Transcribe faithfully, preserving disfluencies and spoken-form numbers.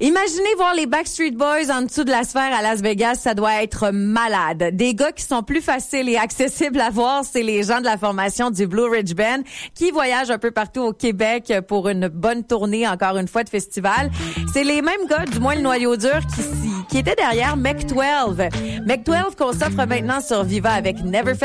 Imaginez voir les Backstreet Boys en dessous de la sphère à Las Vegas, ça doit être malade. Des gars qui sont plus faciles et accessibles à voir, c'est les gens de la formation du Blue Ridge Band qui voyagent un peu partout au Québec pour une bonne tournée, encore une fois, de festival. C'est les mêmes gars, du moins le noyau dur, qui, qui étaient derrière Mech douze. Mech douze qu'on s'offre maintenant sur Viva avec Never Felt